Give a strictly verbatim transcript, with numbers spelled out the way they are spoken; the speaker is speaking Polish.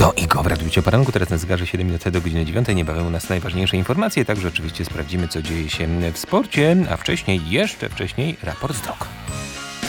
No i go w Radiu Poranku, teraz na zegarze siedem minut do godziny dziewiątej. Niebawem u nas najważniejsze informacje, także oczywiście sprawdzimy, co dzieje się w sporcie, a wcześniej, jeszcze wcześniej, raport z dróg.